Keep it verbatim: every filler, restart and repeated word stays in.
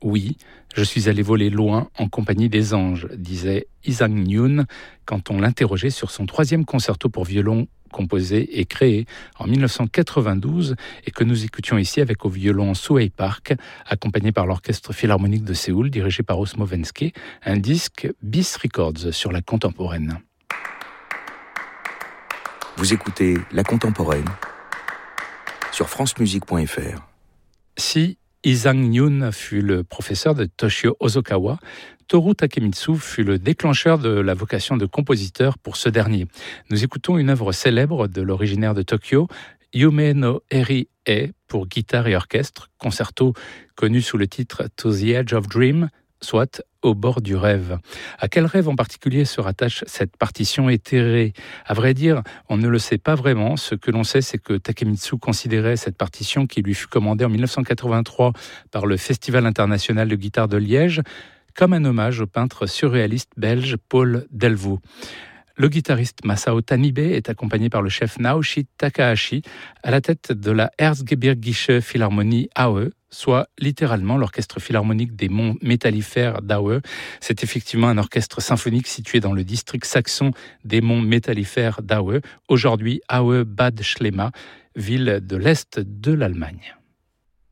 Oui, je suis allé voler loin en compagnie des anges, disait Isang Nyun quand on l'interrogeait sur son troisième concerto pour violon composé et créé en dix-neuf cent quatre-vingt-douze et que nous écoutions ici avec au violon Suey Park, accompagné par l'Orchestre Philharmonique de Séoul, dirigé par Osmo Venske, un disque Bis Records sur la contemporaine. Vous écoutez La Contemporaine sur france musique point f r. Si Isang Nyun fut le professeur de Toshio Hosokawa, Toru Takemitsu fut le déclencheur de la vocation de compositeur pour ce dernier. Nous écoutons une œuvre célèbre de l'originaire de Tokyo, Yume no Eri e pour guitare et orchestre, concerto connu sous le titre To the Edge of Dream, soit au bord du rêve. À quel rêve en particulier se rattache cette partition éthérée ? À vrai dire, on ne le sait pas vraiment. Ce que l'on sait, c'est que Takemitsu considérait cette partition qui lui fut commandée en dix-neuf cent quatre-vingt-trois par le Festival international de guitare de Liège comme un hommage au peintre surréaliste belge Paul Delvaux. Le guitariste Masao Tanibe est accompagné par le chef Naoshi Takahashi à la tête de la Erzgebirgische Philharmonie Aue, soit littéralement l'orchestre philharmonique des monts métallifères d'Aue. C'est effectivement un orchestre symphonique situé dans le district saxon des monts métallifères d'Aue, aujourd'hui Aue-Bad Schlema, ville de l'Est de l'Allemagne.